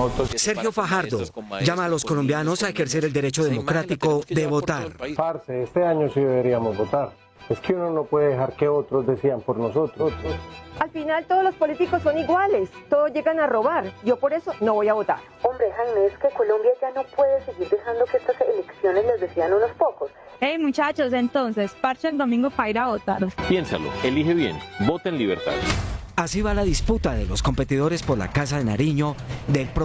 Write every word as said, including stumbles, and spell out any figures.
Sergio Fajardo llama a los colombianos a ejercer el derecho democrático de votar. Parce, este año sí deberíamos votar. Es que uno no puede dejar que otros decidan por nosotros. Al final todos los políticos son iguales, todos llegan a robar. Yo por eso no voy a votar. Hombre, Jaime, es que Colombia ya no puede seguir dejando que estas elecciones les decidan unos pocos. Hey muchachos, entonces, parche el domingo para ir a votar. Piénsalo, elige bien, vota en libertad. Así va la disputa de los competidores por la Casa de Nariño del